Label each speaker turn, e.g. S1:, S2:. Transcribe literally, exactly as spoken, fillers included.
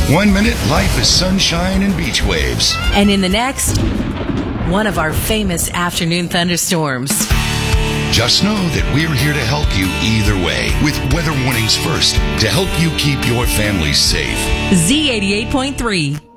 S1: One minute, life is sunshine and beach waves.
S2: And in the next, one of our famous afternoon thunderstorms.
S1: Just know that we're here to help you either way with Weather Warnings First to help you keep your family safe.
S2: Z eighty-eight point three.